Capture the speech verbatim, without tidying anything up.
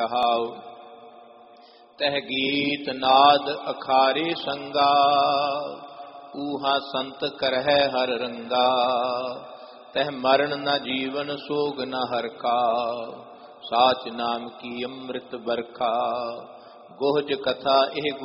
ਕਹਾਉ। ਤਹ ਗੀਤ ਨਾਦ ਅਖਾਰੇ ਸੰਗਾ, ਊਹਾ ਸੰਤ ਕਰਹਿ ਹਰ ਰੰਗਾ। ਤਹ ਮਰਨ ਨ ਜੀਵਨ ਸੋਗ ਨ ਹਰ ਕਾ, ਸਾਚ ਨਾਮ ਕੀ ਅੰਮ੍ਰਿਤ ਬਰਖਾ। ਗੋਹਜ ਕਥਾ ਇਹ